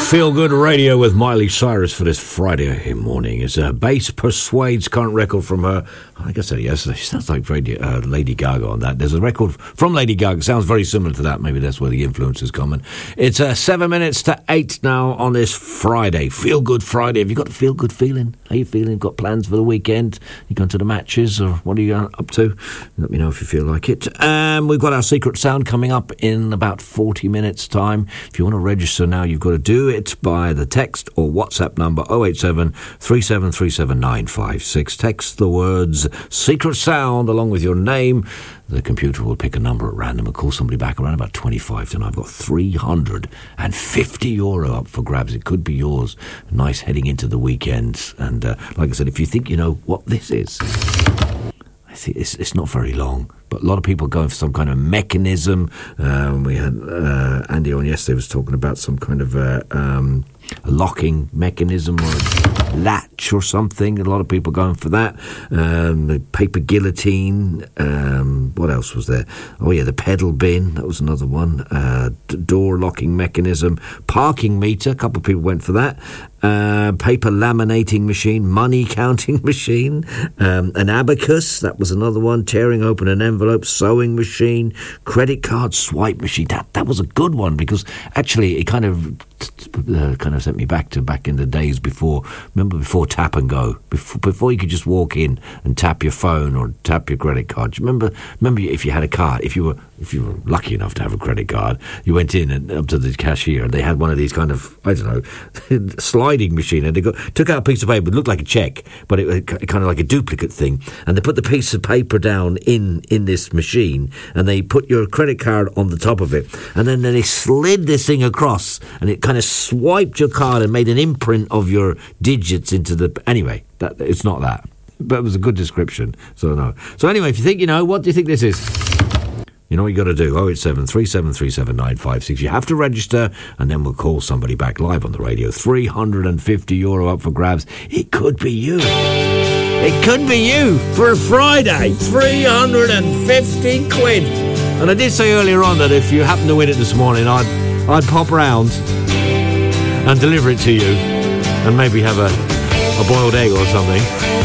Feel Good Radio with Miley Cyrus for this Friday morning. It's a Bass Persuades current record from her. I guess that yesterday. She sounds like Lady Gaga on that. There's a record from Lady Gaga. Sounds very similar to that. Maybe that's where the influence is coming. It's 7 minutes to 8 now on this Friday. Feel Good Friday. Have you got a feel good feeling? How you feeling? Got plans for the weekend? You going to the matches or what are you up to? Let me know if you feel like it. We've got our Secret Sound coming up in about 40 minutes time. If you want to register now, you've got to do it by the text or WhatsApp number 087 3737 956. Text the words Secret Sound along with your name. The computer will pick a number at random and call somebody back around about 25 to 9. I've got €350 up for grabs. It could be yours. Nice heading into the weekend. And like I said, if you think you know what this is, I think it's not very long. But a lot of people going for some kind of mechanism. We had Andy on yesterday was talking about some kind of a locking mechanism or a latch or something. A lot of people going for that. The paper guillotine. What else was there? Oh yeah, the pedal bin. That was another one. Door locking mechanism. Parking meter. A couple of people went for that. Paper laminating machine. Money counting machine. An abacus. That was another one. Tearing open an envelope. Sewing machine. Credit card swipe machine. That was a good one because actually it kind of sent me back in the days before. Remember before tap and go, before you could just walk in and tap your phone or tap your credit card. Do you remember if you had a card, if you were lucky enough to have a credit card, you went in and up to the cashier and they had one of these kind of, I don't know, sliding machine, and they took out a piece of paper. It looked like a check, but it kind of like a duplicate thing, and they put the piece of paper down in this machine, and they put your credit card on the top of it, and then they slid this thing across, and it kind of swiped your card and made an imprint of your digits into the... Anyway, it's not that. But it was a good description, so no. So anyway, if you think, what do you think this is? You know what you got to do, 087 3737 956. You have to register, and then we'll call somebody back live on the radio. €350 up for grabs. It could be you. It could be you for a Friday. 350 quid. And I did say earlier on that if you happen to win it this morning, I'd pop round and deliver it to you and maybe have a boiled egg or something.